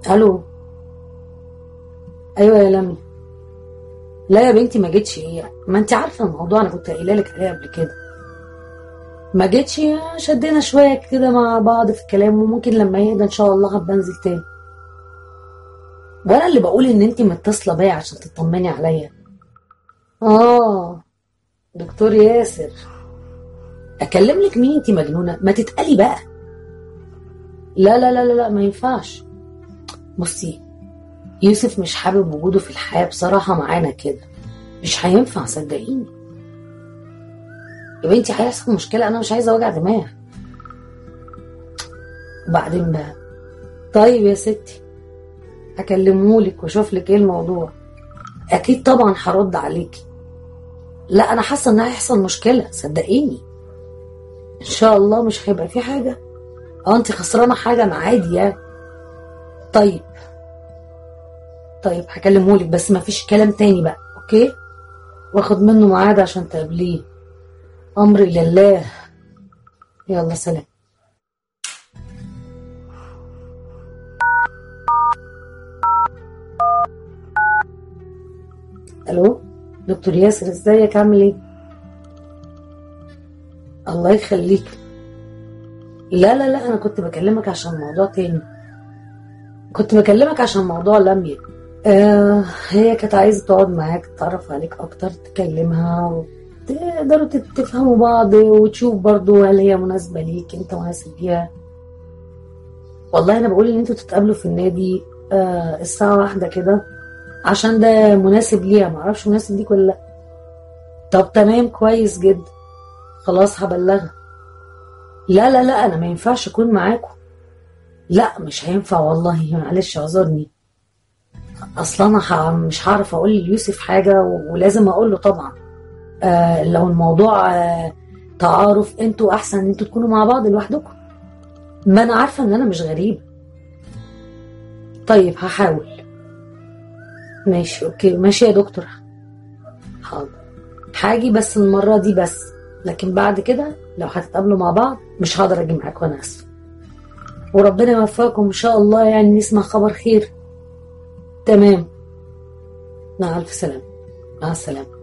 الو. ايوه يا لمي. لا يا بنتي ما جيتش، ايه ما انت عارفه الموضوع، انا كنت قايله لك عليه قبل كده. ما جيتش، شدينا شويه كده مع بعض في الكلام، وممكن لما يهدى ان شاء الله هبقى انزل تاني. وانا اللي بقول ان انت متصله بيا عشان تطمني عليا. اه. دكتور ياسر. اكلم لك مين؟ انت مجنونه، ما تتقلي بقى. لا لا لا لا لا، ما ينفعش. بصي، يوسف مش حابب وجوده في الحياه بصراحه معانا كده، مش هينفع صدقيني. يا بنتي هيحصل مشكله، انا مش عايزه وجع دماغ. وبعدين بقى. طيب يا ستي، هكلمهولك واشوف لك ايه الموضوع. اكيد طبعا هرد عليكي. لا انا حاسه ان هيحصل مشكله صدقيني. ان شاء الله مش هيبقى في حاجه. اه انت خسرانه حاجه؟ انا عادي يعني. طيب. طيب هكلمهولك، بس ما فيش كلام تاني بقى، اوكي؟ واخد منه ميعاد عشان تقابليه. امري لله. يلا سلام. الو. دكتور ياسر، ازيك؟ عامل ايه؟ الله يخليك. لا لا لا، انا كنت بكلمك عشان موضوع تاني. كنت بكلمك عشان موضوع لميا. هي كانت عايزة تقعد معاك، تتعرف عليك اكتر، تكلمها، تقدروا تفهموا بعض، وتشوف برضو هل هي مناسبة ليك، انت مناسب ليها. والله انا بقول ان انتوا تتقابلوا في النادي الساعة 1 كده، عشان ده مناسب ليها. معرفش مناسب ليك ولا لا. طب تمام، كويس جدا. خلاص هبلغها. لا لا لا، انا ما ينفعش اكون معاكم. لا مش هينفع والله، معلش اعذرني. اصلا انا مش هعرف اقول ليوسف حاجة، ولازم اقول له طبعا. لو الموضوع تعارف، انتوا احسن ان انتوا تكونوا مع بعض لوحدكم. ما انا عارفة ان انا مش غريبة. طيب هحاول. ماشي اوكي، ماشي يا دكتور. حاضر. هاجي بس المرة دي بس، لكن بعد كده لو هتتقابلوا مع بعض مش هقدر اجي معاكم، انا اسفة. وربنا يوفقكم ان شاء الله، يعني نسمع خبر خير. تمام. مع الف سلامة. مع السلامة.